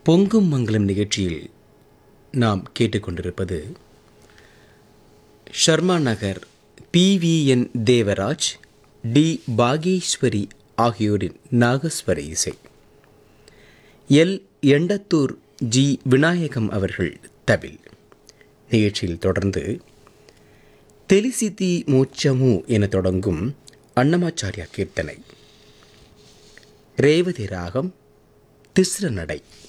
பொங்கும் மங்கலம் நிகழ்ச்சியில் நாம் கேட்டுக்கொண்டிருப்பது ஷர்மா நகர் PVN தேவராஜ், டி பாகேஸ்வரி ஆகியோரின் நாகஸ்வர இசை. எல் எண்டத்தூர் ஜி விநாயகம் அவர்கள் தவில். நிகழ்ச்சியில் தொடர்ந்து தெலிசிதி மோச்சமு என தொடங்கும் அன்னமாச்சாரியா கீர்த்தனை. ரேவதி ராகம், திஸ்ர நடை.